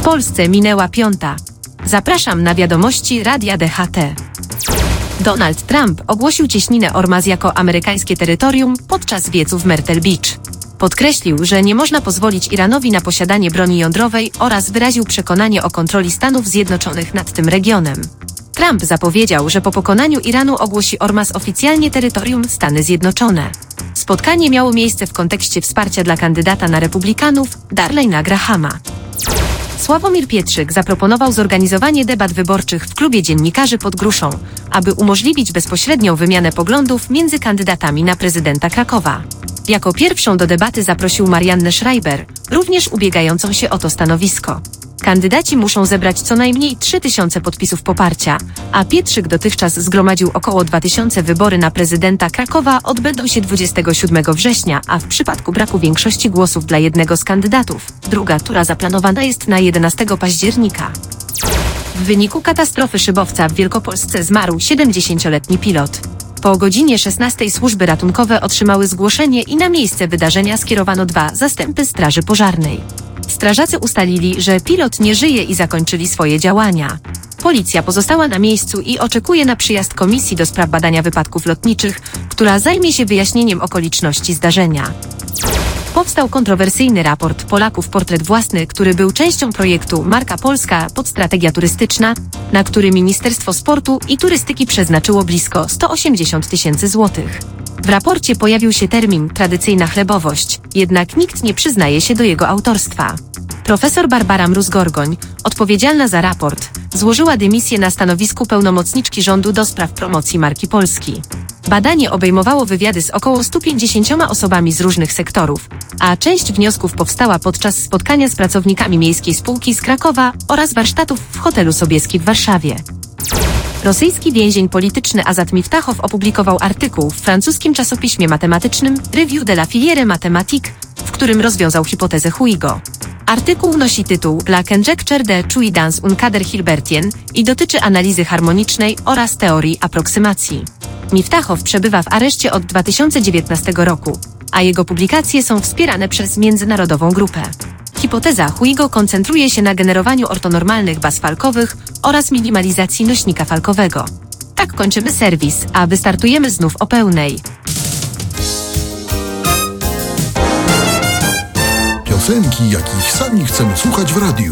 Polsce minęła 5. Zapraszam na wiadomości Radia DHT. Donald Trump ogłosił cieśninę Ormuz jako amerykańskie terytorium podczas wiecu w Myrtle Beach. Podkreślił, że nie można pozwolić Iranowi na posiadanie broni jądrowej oraz wyraził przekonanie o kontroli Stanów Zjednoczonych nad tym regionem. Trump zapowiedział, że po pokonaniu Iranu ogłosi Ormuz oficjalnie terytorium Stany Zjednoczone. Spotkanie miało miejsce w kontekście wsparcia dla kandydata na Republikanów, Darlena Grahama. Sławomir Pietrzyk zaproponował zorganizowanie debat wyborczych w klubie dziennikarzy pod Gruszą, aby umożliwić bezpośrednią wymianę poglądów między kandydatami na prezydenta Krakowa. Jako pierwszą do debaty zaprosił Mariannę Schreiber, również ubiegającą się o to stanowisko. Kandydaci muszą zebrać co najmniej 3000 podpisów poparcia, a Pietrzyk dotychczas zgromadził około 2000. Wybory na prezydenta Krakowa odbędą się 27 września, a w przypadku braku większości głosów dla jednego z kandydatów, druga tura zaplanowana jest na 11 października. W wyniku katastrofy szybowca w Wielkopolsce zmarł 70-letni pilot. Po godzinie 16 służby ratunkowe otrzymały zgłoszenie i na miejsce wydarzenia skierowano 2 zastępy straży pożarnej. Strażacy ustalili, że pilot nie żyje i zakończyli swoje działania. Policja pozostała na miejscu i oczekuje na przyjazd Komisji do spraw badania wypadków lotniczych, która zajmie się wyjaśnieniem okoliczności zdarzenia. Powstał kontrowersyjny raport Polaków Portret Własny, który był częścią projektu Marka Polska Podstrategia Turystyczna, na który Ministerstwo Sportu i Turystyki przeznaczyło blisko 180 000 złotych. W raporcie pojawił się termin tradycyjna chlebowość, jednak nikt nie przyznaje się do jego autorstwa. Profesor Barbara Mróz-Gorgoń, odpowiedzialna za raport, złożyła dymisję na stanowisku pełnomocniczki rządu do spraw promocji marki Polski. Badanie obejmowało wywiady z około 150 osobami z różnych sektorów, a część wniosków powstała podczas spotkania z pracownikami Miejskiej Spółki z Krakowa oraz warsztatów w hotelu Sobieski w Warszawie. Rosyjski więzień polityczny Azat Miftachow opublikował artykuł w francuskim czasopiśmie matematycznym Revue de la Filière Mathématique, w którym rozwiązał hipotezę Huygo. Artykuł nosi tytuł La conjecture de Chuy dans un cadre hilbertien i dotyczy analizy harmonicznej oraz teorii aproksymacji. Miftachow przebywa w areszcie od 2019 roku, a jego publikacje są wspierane przez międzynarodową grupę. Hipoteza Huygo koncentruje się na generowaniu ortonormalnych baz falkowych oraz minimalizacji nośnika falkowego. Tak kończymy serwis, a wystartujemy znów o pełnej. Piosenki, jakich sami chcemy słuchać w radiu.